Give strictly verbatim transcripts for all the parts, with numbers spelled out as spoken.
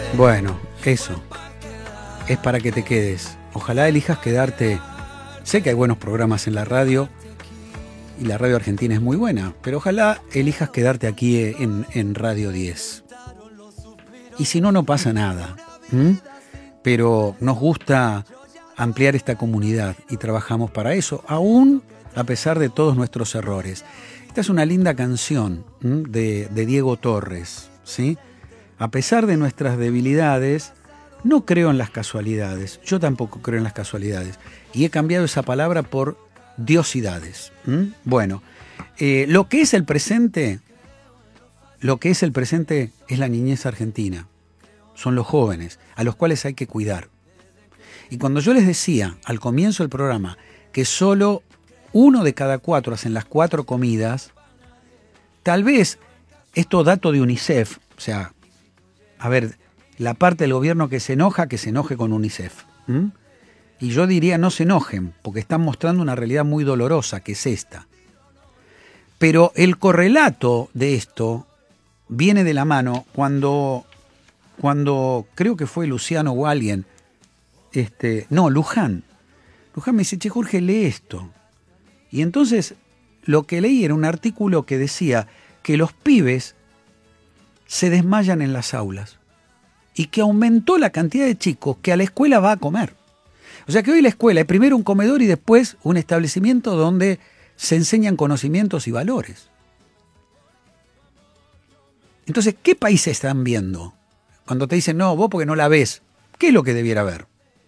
Bueno, eso es para que te quedes. Ojalá elijas quedarte. Sé que hay buenos programas en la radio y la radio argentina es muy buena, pero ojalá elijas quedarte aquí en, en Radio diez. Y si no, no pasa nada. ¿Mm? Pero nos gusta ampliar esta comunidad y trabajamos para eso, aún a pesar de todos nuestros errores. Esta es una linda canción de, de Diego Torres, ¿sí? A pesar de nuestras debilidades, no creo en las casualidades. Yo tampoco creo en las casualidades. Y he cambiado esa palabra por diosidades. ¿Mm? Bueno, eh, lo que es el presente, lo que es el presente es la niñez argentina. Son los jóvenes, a los cuales hay que cuidar. Y cuando yo les decía al comienzo del programa que solo uno de cada cuatro hacen las cuatro comidas, tal vez esto dato de UNICEF, o sea, a ver, la parte del gobierno que se enoja, que se enoje con UNICEF. ¿Mm? Y yo diría no se enojen, porque están mostrando una realidad muy dolorosa, que es esta. Pero el correlato de esto viene de la mano cuando, cuando creo que fue Luciano o alguien, este, no, Luján. Luján me dice, che, Jorge, lee esto. Y entonces lo que leí era un artículo que decía que los pibes se desmayan en las aulas y que aumentó la cantidad de chicos que a la escuela va a comer. O sea que hoy la escuela es primero un comedor y después un establecimiento donde se enseñan conocimientos y valores. Entonces, ¿qué países están viendo? Cuando te dicen, no, vos porque no la ves, ¿qué es lo que debiera ver?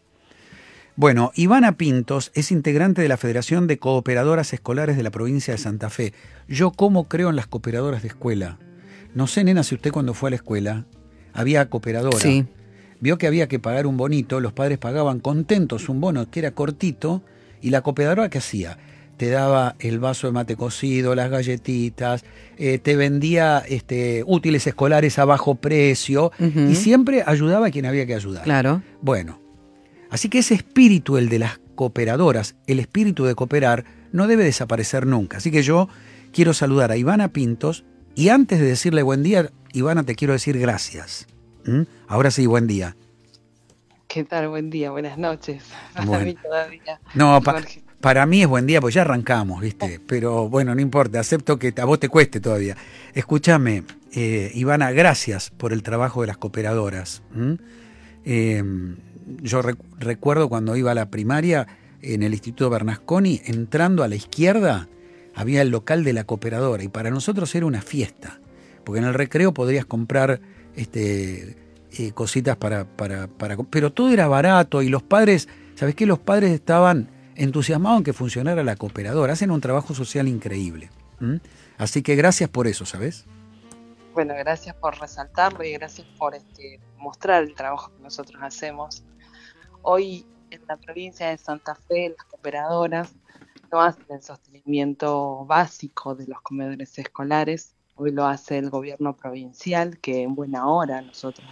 Bueno, Ivana Pintos es integrante de la Federación de Cooperadoras Escolares de la provincia de Santa Fe. Yo cómo creo en las cooperadoras de escuela. No sé, nena, si usted cuando fue a la escuela había cooperadora. Sí. Vio que había que pagar un bonito, los padres pagaban contentos un bono que era cortito, y la cooperadora, ¿qué hacía? Te daba el vaso de mate cocido, las galletitas, eh, te vendía este, útiles escolares a bajo precio, Uh-huh. y siempre ayudaba a quien había que ayudar. Claro. Bueno, así que ese espíritu, el de las cooperadoras, el espíritu de cooperar, no debe desaparecer nunca. Así que yo quiero saludar a Ivana Pintos, y antes de decirle buen día, Ivana, te quiero decir gracias. ¿Mm? Ahora sí, buen día. ¿Qué tal? Buen día, buenas noches. Para Bueno. mí todavía. No, pa- para mí es buen día, pues ya arrancamos, ¿viste? Pero bueno, no importa, acepto que a vos te cueste todavía. Escúchame, eh, Ivana, gracias por el trabajo de las cooperadoras. ¿Mm? Eh, yo rec- recuerdo cuando iba a la primaria en el Instituto Bernasconi, entrando a la izquierda, había el local de la cooperadora, y para nosotros era una fiesta, porque en el recreo podrías comprar este, eh, cositas para, para, para... Pero todo era barato, y los padres, ¿sabés qué? Los padres estaban entusiasmados en que funcionara la cooperadora. Hacen un trabajo social increíble. ¿Mm? Así que gracias por eso, ¿sabés? Bueno, gracias por resaltarlo y gracias por este, mostrar el trabajo que nosotros hacemos. Hoy en la provincia de Santa Fe, las cooperadoras no hacen el sostenimiento básico de los comedores escolares. Hoy lo hace el gobierno provincial, que en buena hora nosotros,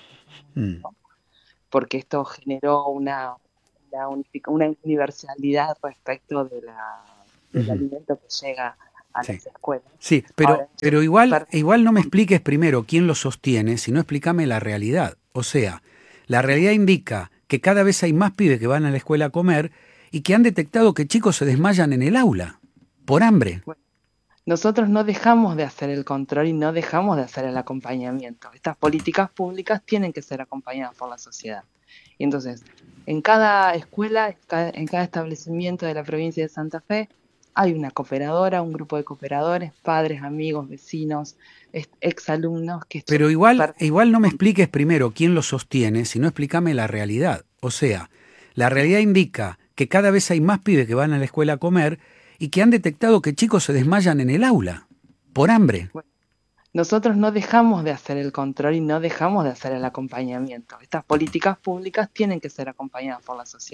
Mm. porque esto generó una, una, unific- una universalidad respecto de la, del Ujú. alimento que llega a Sí. las escuelas. Sí, pero, Ahora, pero igual, per- igual no me expliques primero quién lo sostiene, sino explícame la realidad. O sea, la realidad indica que cada vez hay más pibes que van a la escuela a comer y que han detectado que chicos se desmayan en el aula por hambre. Nosotros no dejamos de hacer el control y no dejamos de hacer el acompañamiento. Estas políticas públicas tienen que ser acompañadas por la sociedad. Y entonces, en cada escuela, en cada establecimiento de la provincia de Santa Fe, hay una cooperadora, un grupo de cooperadores, padres, amigos, vecinos, exalumnos que... Pero igual, igual no me expliques primero quién lo sostiene, sino explícame la realidad. O sea, la realidad indica que cada vez hay más pibes que van a la escuela a comer y que han detectado que chicos se desmayan en el aula por hambre. Nosotros no dejamos de hacer el control y no dejamos de hacer el acompañamiento. Estas políticas públicas tienen que ser acompañadas por la sociedad.